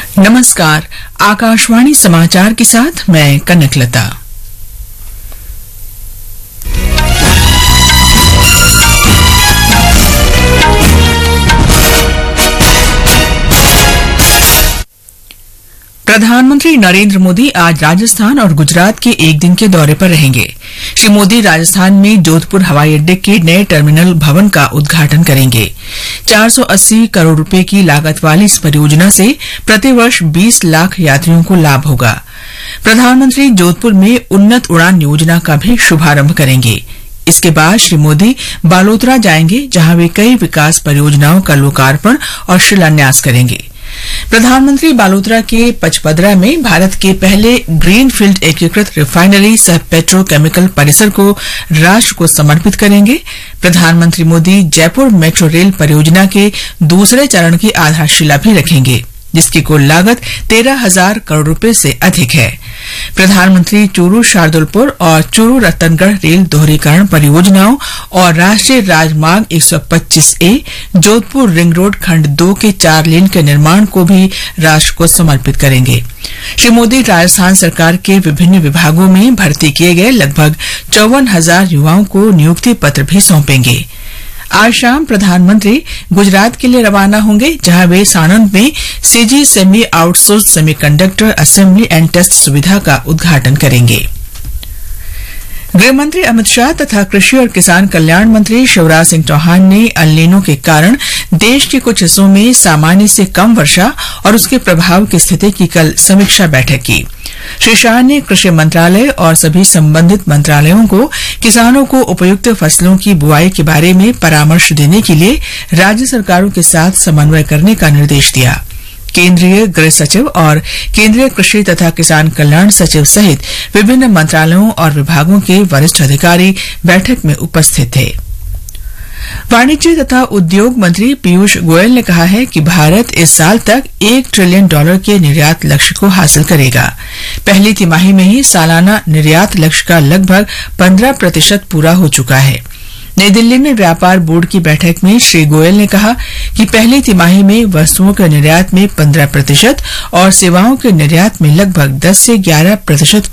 नमस्कार। आकाशवाणी समाचार के साथ मैं कनकलता। प्रधानमंत्री नरेंद्र मोदी आज राजस्थान और गुजरात के एक दिन के दौरे पर रहेंगे। श्री मोदी राजस्थान में जोधपुर हवाई अड्डे के नए टर्मिनल भवन का उद्घाटन करेंगे। 480 करोड़ रुपए की लागत वाली इस परियोजना से प्रतिवर्ष 20 लाख यात्रियों को लाभ होगा। प्रधानमंत्री जोधपुर में उन्नत उड़ान योजना का भी शुभारंभ करेंगे। इसके बाद श्री मोदी बालोतरा जाएंगे, जहां वे कई विकास परियोजनाओं का लोकार्पण और शिलान्यास करेंगे। प्रधानमंत्री बालोतरा के पचपदरा में भारत के पहले ग्रीनफील्ड एकीकृत रिफाइनरी सह पेट्रोकेमिकल परिसर को राष्ट्र को समर्पित करेंगे। प्रधानमंत्री मोदी जयपुर मेट्रो रेल परियोजना के दूसरे चरण की आधारशिला भी रखेंगे, जिसकी कुल लागत 13,000 करोड़ रुपए से अधिक है। प्रधानमंत्री चूरू शार्दुलपुर और चूरू रतनगढ़ रेल दोहरीकरण परियोजनाओं और राष्ट्रीय राजमार्ग 125A जोधपुर रिंग रोड खंड 2 के 4 लेन के निर्माण को भी राष्ट्र को समर्पित करेंगे। श्री मोदी राजस्थान सरकार के विभिन्न विभागों में भर्ती किए गए लगभग 54,000 युवाओं को नियुक्ति पत्र भी सौंपेंगे। आज शाम प्रधानमंत्री गुजरात के लिए रवाना होंगे, जहां वे साणंद में CG semi outsource semiconductor assembly and test सुविधा का उद्घाटन करेंगे। गृहमंत्री अमित शाह तथा कृषि और किसान कल्याण मंत्री शिवराज सिंह चौहान ने अल नीनो के कारण देश के कुछ हिस्सों में सामान्य से कम वर्षा और उसके प्रभाव की स्थिति की कल समीक्षा बैठक की। श्री शाह ने कृषि मंत्रालय और सभी संबंधित मंत्रालयों को किसानों को उपयुक्त फसलों की बुआई के बारे में परामर्श देने के लिए राज्य सरकारों के साथ समन्वय करने का निर्देश दिया। केंद्रीय गृह सचिव और केंद्रीय कृषि तथा किसान कल्याण सचिव सहित विभिन्न मंत्रालयों और विभागों के वरिष्ठ अधिकारी बैठक में उपस्थित थे। वाणिज्य तथा उद्योग मंत्री पीयूष गोयल ने कहा है कि भारत इस साल तक $1 ट्रिलियन के निर्यात लक्ष्य को हासिल करेगा। पहली तिमाही में ही सालाना निर्यात लक्ष्य का लगभग 15% पूरा हो चुका है। नई दिल्ली में व्यापार बोर्ड की बैठक में श्री गोयल ने कहा कि पहली तिमाही में वस्तुओं के निर्यात में 15% और सेवाओं के निर्यात में लगभग 10 से 11%